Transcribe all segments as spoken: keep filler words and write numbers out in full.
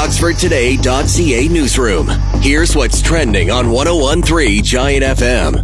oxford today dot c a newsroom. Here's what's trending on one oh one point three Giant F M.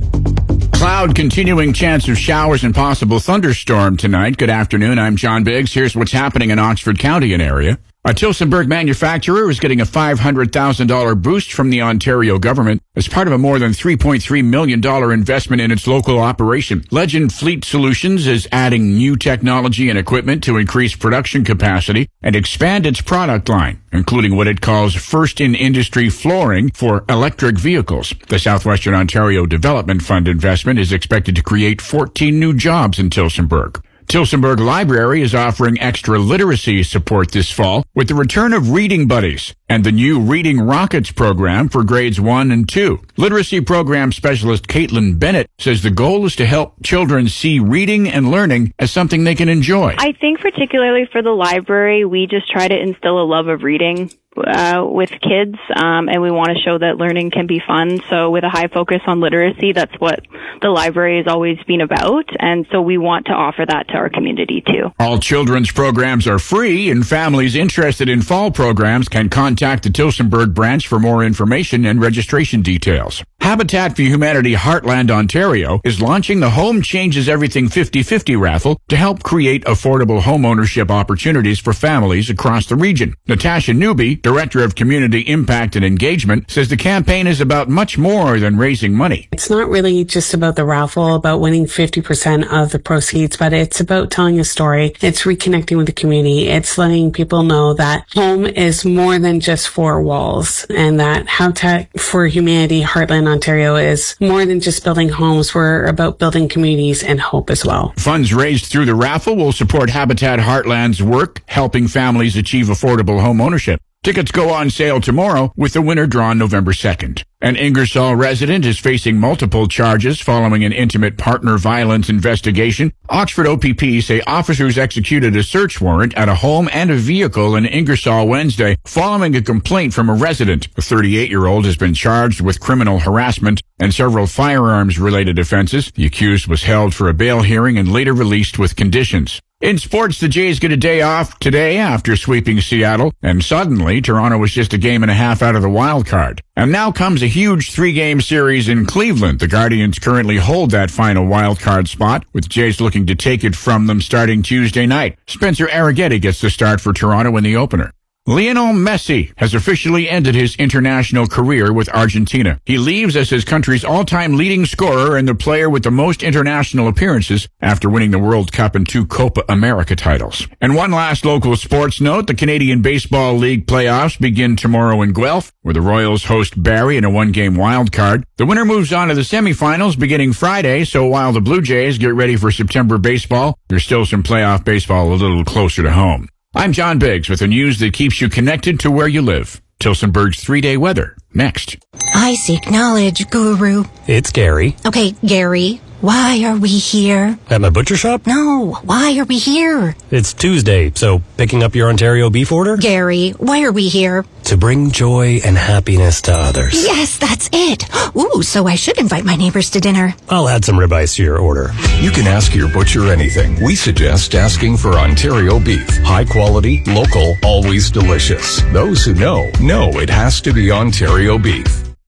Cloud continuing chance of showers and possible thunderstorm tonight. Good afternoon. I'm John Biggs. Here's what's happening in Oxford County and area. A Tillsonburg manufacturer is getting a five hundred thousand dollars boost from the Ontario government as part of a more than three point three million dollars investment in its local operation. Legend Fleet Solutions is adding new technology and equipment to increase production capacity and expand its product line, including what it calls first-in-industry flooring for electric vehicles. The Southwestern Ontario Development Fund investment is expected to create fourteen new jobs in Tillsonburg. Tillsonburg Library is offering extra literacy support this fall with the return of Reading Buddies and the new Reading Rockets program for grades one and two. Literacy program specialist Caitlin Bennett says the goal is to help children see reading and learning as something they can enjoy. I think particularly for the library, we just try to instill a love of reading uh, with kids, um, and we want to show that learning can be fun. So with a high focus on literacy, that's what the library has always been about, and so we want to offer that to our community too. All children's programs are free, and families interested in fall programs can contact the Tillsonburg branch for more information and registration details. Habitat for Humanity Heartland Ontario is launching the Home Changes Everything fifty fifty raffle to help create affordable home ownership opportunities for families across the region. Natasha Newby, Director of Community Impact and Engagement, says the campaign is about much more than raising money. It's not really just about the raffle, about winning fifty percent of the proceeds, but it's about telling a story. It's reconnecting with the community. It's letting people know that home is more than just four walls, and that Habitat for Humanity Heartland Ontario is more than just building homes. We're about building communities and hope as well. Funds raised through the raffle will support Habitat Heartland's work helping families achieve affordable home ownership. Tickets go on sale tomorrow with the winner drawn November second. An Ingersoll resident is facing multiple charges following an intimate partner violence investigation. Oxford O P P say officers executed a search warrant at a home and a vehicle in Ingersoll Wednesday following a complaint from a resident. The thirty-eight-year-old has been charged with criminal harassment and several firearms-related offenses. The accused was held for a bail hearing and later released with conditions. In sports, the Jays get a day off today after sweeping Seattle, and suddenly Toronto was just a game and a half out of the wild card. And now comes a huge three-game series in Cleveland. The Guardians currently hold that final wild card spot, with Jays looking to take it from them starting Tuesday night. Spencer Arrighetti gets the start for Toronto in the opener. Lionel Messi has officially ended his international career with Argentina. He leaves as his country's all-time leading scorer and the player with the most international appearances after winning the World Cup and two Copa America titles. And one last local sports note, the Canadian Baseball League playoffs begin tomorrow in Guelph, where the Royals host Barrie in a one-game wild card. The winner moves on to the semifinals beginning Friday, so while the Blue Jays get ready for September baseball, there's still some playoff baseball a little closer to home. I'm John Biggs with the news that keeps you connected to where you live. Tillsonburg's three-day weather, next. I seek knowledge, Guru. It's Gary. Okay, Gary, why are we here? At my butcher shop? No, why are we here? It's Tuesday, so picking up your Ontario beef order? Gary, why are we here? To bring joy and happiness to others. Yes, that's it. Ooh, so I should invite my neighbors to dinner. I'll add some ribeyes to your order. You can ask your butcher anything. We suggest asking for Ontario beef. High quality, local, always delicious. Those who know, know it has to be Ontario beef.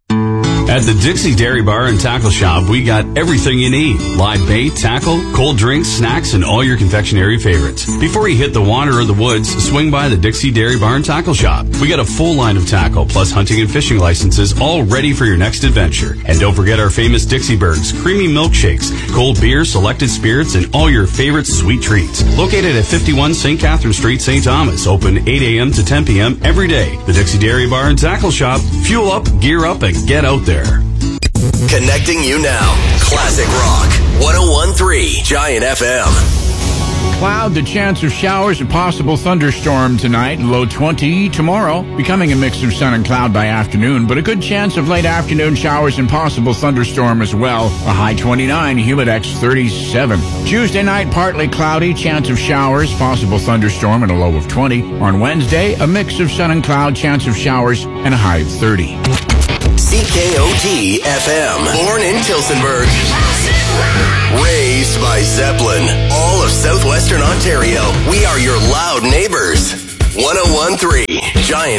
At the Dixie Dairy Bar and Tackle Shop, we got everything you need. Live bait, tackle, cold drinks, snacks, and all your confectionery favorites. Before you hit the water or the woods, swing by the Dixie Dairy Bar and Tackle Shop. We got a full line of tackle, plus hunting and fishing licenses, all ready for your next adventure. And don't forget our famous Dixie Bergs, creamy milkshakes, cold beer, selected spirits, and all your favorite sweet treats. Located at fifty-one Saint Catherine Street, Saint Thomas. Open eight a.m. to ten p.m. every day. The Dixie Dairy Bar and Tackle Shop. Fuel up, gear up, and get out there. Connecting you now. Classic Rock. one oh one point three Giant F M. Cloud, the chance of showers and possible thunderstorm tonight, low twenty tomorrow, becoming a mix of sun and cloud by afternoon, but a good chance of late afternoon showers and possible thunderstorm as well, a high twenty-nine, humidex thirty-seven. Tuesday night, partly cloudy, chance of showers, possible thunderstorm, and a low of twenty. On Wednesday, a mix of sun and cloud, chance of showers, and a high of thirty. C K O T F M. Born in Tillsonburg. Raised by Zeppelin. All of southwestern Ontario. We are your loud neighbors. one oh one point three Giant